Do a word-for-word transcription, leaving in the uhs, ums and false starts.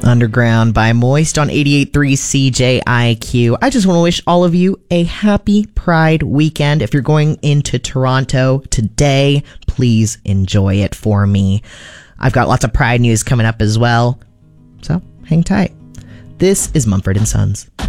Underground by Moist on eighty-eight point three C J I Q. I just want to wish all of you a happy Pride weekend. If you're going into Toronto today, please enjoy it for me. I've got lots of Pride news coming up as well, so hang tight. This is Mumford and Sons.